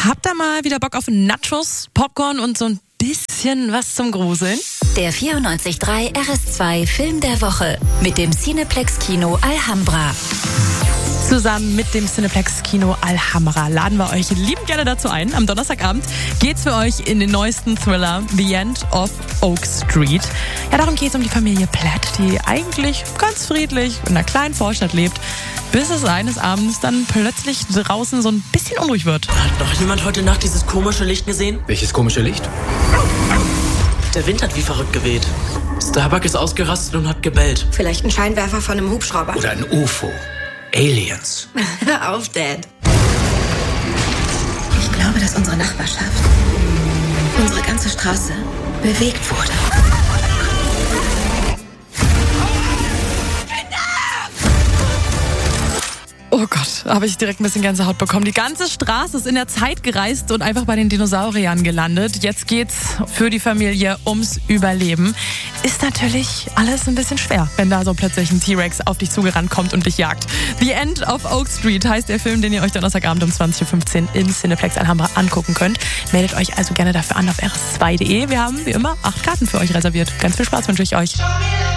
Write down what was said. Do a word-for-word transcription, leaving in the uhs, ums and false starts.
Habt ihr mal wieder Bock auf Nachos, Popcorn und so ein bisschen was zum Gruseln? Der vierundneunzig Komma drei R S zwei Film der Woche mit dem Cineplex Kino Alhambra. Zusammen mit dem Cineplex Kino Alhambra laden wir euch liebend gerne dazu ein. Am Donnerstagabend geht's für euch in den neuesten Thriller The End of Oak Street. Ja, darum geht's um die Familie Platt, die eigentlich ganz friedlich in einer kleinen Vorstadt lebt, bis es eines Abends dann plötzlich draußen so ein bisschen unruhig wird. Hat noch jemand heute Nacht dieses komische Licht gesehen? Welches komische Licht? Der Wind hat wie verrückt geweht. Starbuck ist ausgerastet und hat gebellt. Vielleicht ein Scheinwerfer von einem Hubschrauber. Oder ein U F O. Aliens. Hör auf, Dad. Ich glaube, dass unsere Nachbarschaft, unsere ganze Straße, bewegt wurde. Oh Gott, habe ich direkt ein bisschen Gänsehaut bekommen. Die ganze Straße ist in der Zeit gereist und einfach bei den Dinosauriern gelandet. Jetzt geht's für die Familie ums Überleben. Ist natürlich alles ein bisschen schwer, wenn da so plötzlich ein T-Rex auf dich zugerannt kommt und dich jagt. The End of Oak Street heißt der Film, den ihr euch Donnerstagabend um zwanzig Uhr fünfzehn in Cineplex Alhambra angucken könnt. Meldet euch also gerne dafür an auf r s zwei punkt de. Wir haben wie immer acht Karten für euch reserviert. Ganz viel Spaß wünsche ich euch.